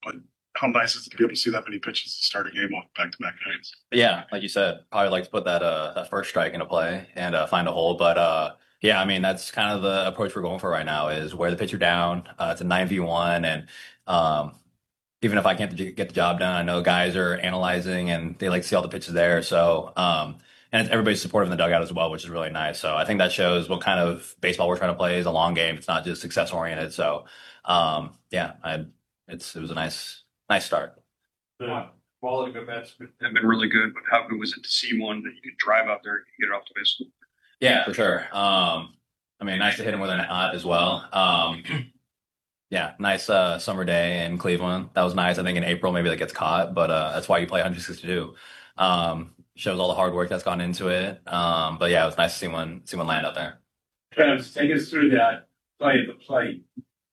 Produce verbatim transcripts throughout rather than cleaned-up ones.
But how nice is it to be able to see that many pitches to start a game off back to back nights? Yeah, like you said, probably like to put that uh that first strike into play and uh, find a hole. But uh yeah, I mean that's kind of the approach we're going for right now is wear the pitcher down. Uh, it's a nine v one, and um even if I can't get the job done, I know guys are analyzing and they like to see all the pitches there. So um and it's, everybody's supportive in the dugout as well, which is really nice. So I think that shows what kind of baseball we're trying to play is a long game. It's not just success oriented. So um yeah, I it's it was a nice nice start. The quality of bats have been really good, but how good was it to see one that you could drive out there and get it off the base? Yeah, for sure. Um, I mean, nice to hit him with an out as well. Um, yeah, nice uh, summer day in Cleveland. That was nice. I think in April maybe that gets caught, but uh, that's why you play one sixty-two. Um, shows all the hard work that's gone into it. Um, but yeah, it was nice to see one see one land out there. Travis, take us through that play at the plate.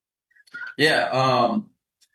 Yeah, um,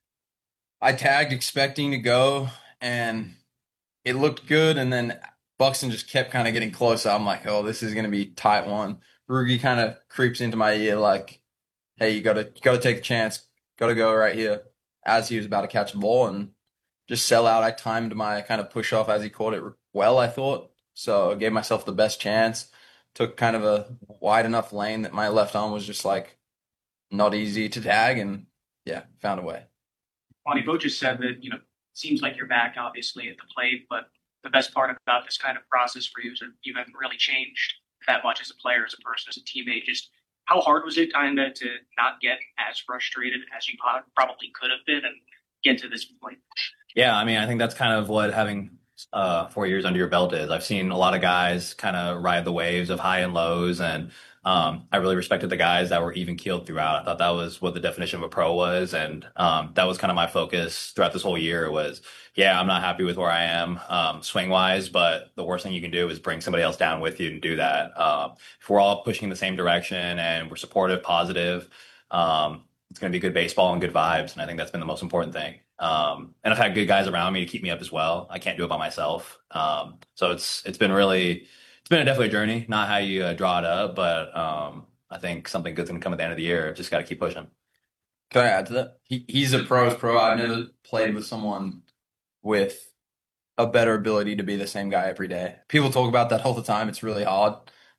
I tagged expecting to go, and it looked good, and then Buxton just kept kind of getting closer. I'm like, oh, this is going to be tight one. Rugi kind of creeps into my ear like, hey, you got to you got to take a chance, got to go right here. As he was about to catch the ball and just sell out, I timed my kind of push off as he caught it well, I thought. So I gave myself the best chance. Took kind of a wide enough lane that my left arm was just like not easy to tag, and yeah, found a way. Bonnie Bo just said that, you know, seems like you're back obviously at the plate, but the best part about this kind of process for you is that you haven't really changed that much as a player, as a person, as a teammate. Just how hard was it kind of to not get as frustrated as you probably could have been and get to this point? Yeah, I mean, I think that's kind of what having uh, four years under your belt is. I've seen a lot of guys kind of ride the waves of high and lows, and um, I really respected the guys that were even keeled throughout. I thought that was what the definition of a pro was, and um, that was kind of my focus throughout this whole year. Was yeah, I'm not happy with where I am um, swing wise, but the worst thing you can do is bring somebody else down with you and do that. Um, if we're all pushing in the same direction and we're supportive, positive, um, it's going to be good baseball and good vibes, and I think that's been the most important thing. Um, and I've had good guys around me to keep me up as well. I can't do it by myself. Um, so it's it's been really it's been a definitely a journey, not how you uh, draw it up, but um, I think something good's gonna come at the end of the year. Just got to keep pushing. Can I add to that? He, he's a pro's pro. I've never played with someone with a better ability to be the same guy every day. People talk about that all the time. It's really hard.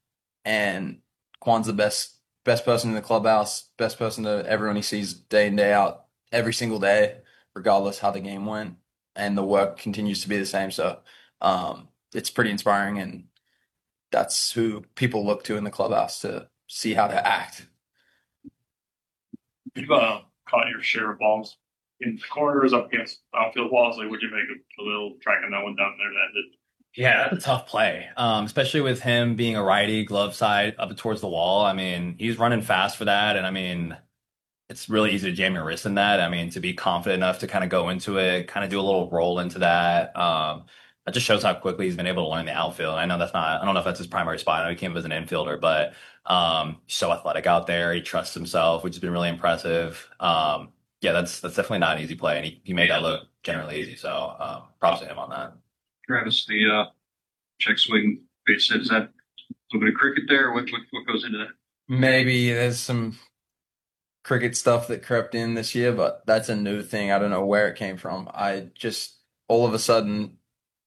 And Quan's the best best person in the clubhouse, best person to everyone he sees day in, day out, every single day, regardless how the game went. And the work continues to be the same. So um, it's pretty inspiring, and that's who people look to in the clubhouse to see how to act. You've uh, caught your share of balls in the corners up against outfield walls. Like, would you make a, a little tracking that one down there that did? Yeah, that's a tough play, um, especially with him being a righty, glove side up towards the wall. I mean, he's running fast for that, and I mean, it's really easy to jam your wrist in that. I mean, to be confident enough to kind of go into it, kind of do a little roll into that. Um, that just shows how quickly he's been able to learn the outfield. I know that's not, I don't know if that's his primary spot. I know he came up as an infielder, but um, he's so athletic out there. He trusts himself, which has been really impressive. Um, yeah, that's that's definitely not an easy play, and he, he made that look generally easy. So um, props to him on that. Travis, the uh, check swing base hit, is that a little bit of cricket there? What, what, what goes into that? Maybe there's some cricket stuff that crept in this year, but that's a new thing. I don't know where it came from. I just, all of a sudden,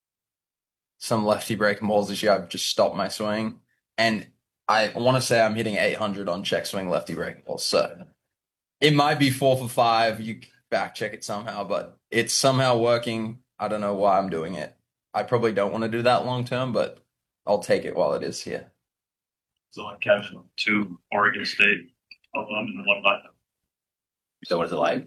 some lefty breaking balls this year, I've just stopped my swing. And I want to say I'm hitting eight hundred on check swing lefty breaking balls. So it might be four for five. You back check it somehow, but it's somehow working. I don't know why I'm doing it. I probably don't want to do that long term, but I'll take it while it is here. So like catching to Oregon State um, in one night. So what is it like?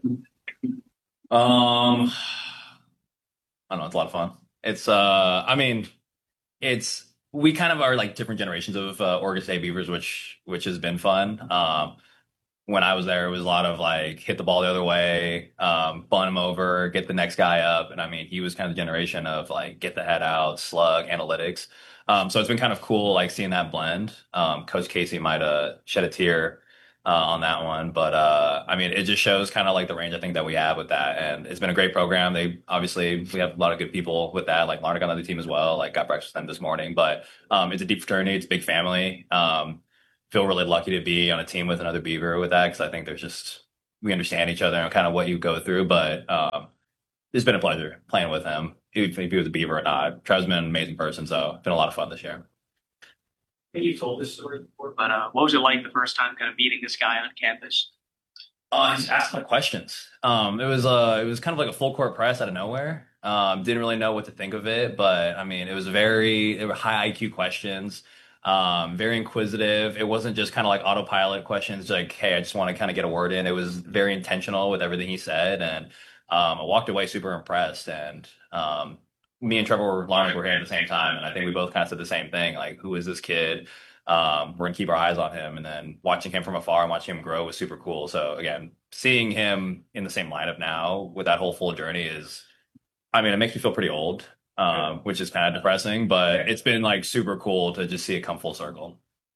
Um, I don't know. It's a lot of fun. It's uh, I mean, it's we kind of are like different generations of uh, Oregon State Beavers, which which has been fun. Um, when I was there, it was a lot of like hit the ball the other way, um, bun him over, get the next guy up, and I mean, he was kind of the generation of like get the head out, slug, analytics. Um, so it's been kind of cool, like seeing that blend. Um, Coach Casey might have shed a tear uh, on that one, but uh, I mean, it just shows kind of like the range I think that we have with that, and it's been a great program. They obviously we have a lot of good people with that. Like Larnick on the team as well. Like got breakfast with them this morning, but um, it's a deep fraternity. It's a big family. Um, feel really lucky to be on a team with another Beaver with that because I think there's just we understand each other and kind of what you go through. But um, it's been a pleasure playing with him, if he was a Beaver or not. Trev's been an amazing person, so it's been a lot of fun this year. I think you told this story before, but uh, what was it like the first time kind of meeting this guy on campus? Uh, he's asked my questions. Um, it was uh, it was kind of like a full court press out of nowhere. Um, didn't really know what to think of it, but I mean, it was very it were high I Q questions, um, very inquisitive. It wasn't just kind of like autopilot questions, like, hey, I just want to kind of get a word in. It was very intentional with everything he said, and um, I walked away super impressed. And um, me and Trevor were learning were here at the same time, and I think we both kind of said the same thing, like, who is this kid? Um, we're gonna keep our eyes on him, and then watching him from afar and watching him grow was super cool. So again, seeing him in the same lineup now with that whole full journey is, I mean, it makes me feel pretty old, um, which is kind of depressing, but it's been like super cool to just see it come full circle.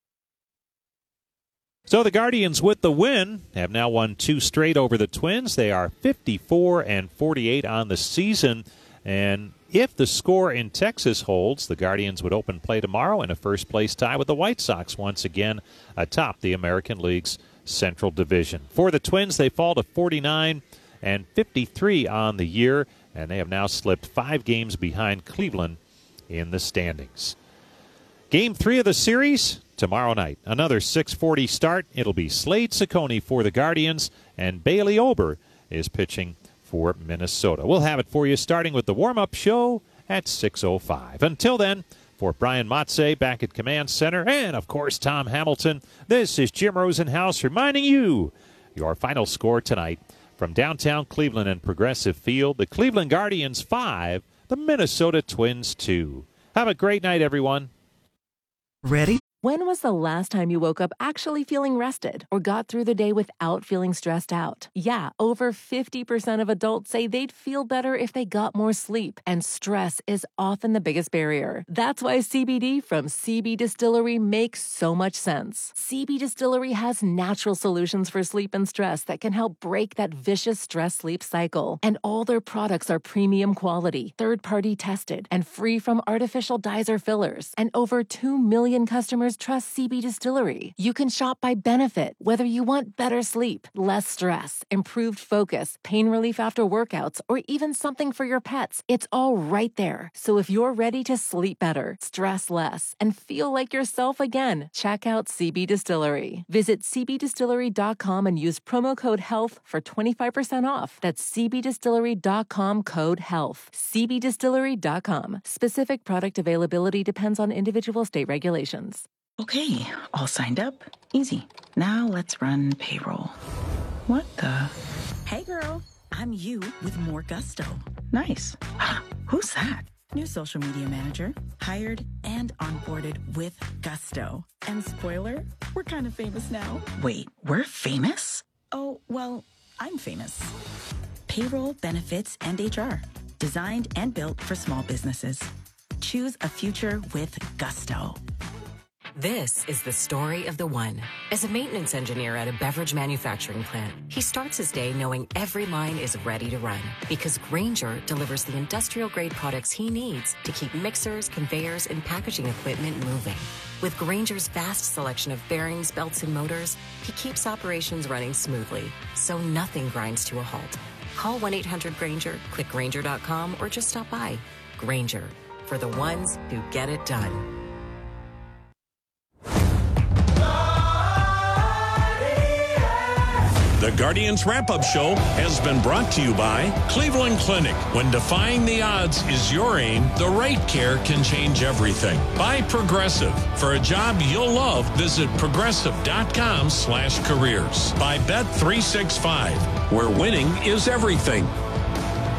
So the Guardians, with the win, have now won two straight over the Twins. They are fifty-four and forty-eight on the season, and if the score in Texas holds, the Guardians would open play tomorrow in a first-place tie with the White Sox once again atop the American League's Central Division. For the Twins, they fall to forty-nine and fifty-three on the year, and they have now slipped five games behind Cleveland in the standings. Game three of the series tomorrow night. Another six forty start. It'll be Slade Ciccone for the Guardians, and Bailey Ober is pitching for Minnesota. We'll have it for you starting with the warm-up show at six oh five. Until then, for Brian Motze back at Command Center, and of course Tom Hamilton, this is Jim Rosenhaus reminding you your final score tonight from downtown Cleveland and Progressive Field. The Cleveland Guardians five, the Minnesota Twins two. Have a great night, everyone. Ready? When was the last time you woke up actually feeling rested or got through the day without feeling stressed out? Yeah, over fifty percent of adults say they'd feel better if they got more sleep, and stress is often the biggest barrier. That's why C B D from C B Distillery makes so much sense. C B Distillery has natural solutions for sleep and stress that can help break that vicious stress-sleep cycle. And all their products are premium quality, third-party tested, and free from artificial dyes or fillers. And over two million customers trust C B Distillery. You can shop by benefit, whether you want better sleep, less stress, improved focus, pain relief after workouts, or even something for your pets. It's all right there. So if you're ready to sleep better, stress less, and feel like yourself again, check out C B Distillery. Visit c b distillery dot com and use promo code HEALTH for twenty-five percent off. That's c b distillery dot com code HEALTH. c b distillery dot com. Specific product availability depends on individual state regulations. Okay, all signed up. Easy. Now let's run payroll. What the? Hey girl, I'm you with more gusto. Nice. Who's that? New social media manager, hired and onboarded with gusto. And spoiler, we're kind of famous now. Wait, we're famous? Oh, well, I'm famous. Payroll, benefits, and H R. Designed and built for small businesses. Choose a future with gusto. This is the story of the one. As a maintenance engineer at a beverage manufacturing plant, he starts his day knowing every line is ready to run because Grainger delivers the industrial-grade products he needs to keep mixers, conveyors, and packaging equipment moving. With Grainger's vast selection of bearings, belts, and motors, he keeps operations running smoothly, so nothing grinds to a halt. Call one eight hundred Grainger, click Grainger dot com, or just stop by. Grainger, for the ones who get it done. The Guardians Wrap-Up Show has been brought to you by Cleveland Clinic. When defying the odds is your aim, the right care can change everything. By Progressive. For a job you'll love, visit progressive dot com slash careers. By Bet three sixty-five, where winning is everything.